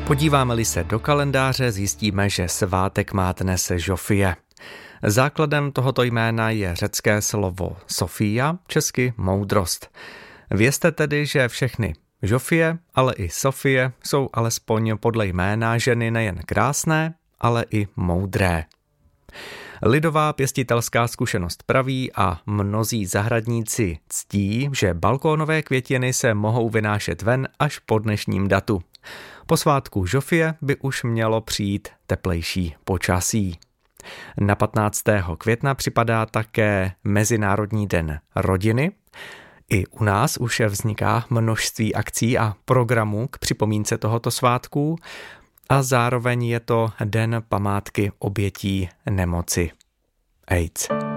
Podíváme-li se do kalendáře, zjistíme, že svátek má dnes Žofie. Základem tohoto jména je řecké slovo Sofia, česky moudrost. Vězte tedy, že všechny Žofie, ale i Sofie jsou alespoň podle jména ženy nejen krásné, ale i moudré. Lidová pěstitelská zkušenost praví a mnozí zahradníci ctí, že balkónové květiny se mohou vynášet ven až po dnešním datu. Po svátku Žofie by už mělo přijít teplejší počasí. Na 15. května připadá také Mezinárodní den rodiny. I u nás už vzniká množství akcí a programů k připomínce tohoto svátku a zároveň je to den památky obětí nemoci AIDS.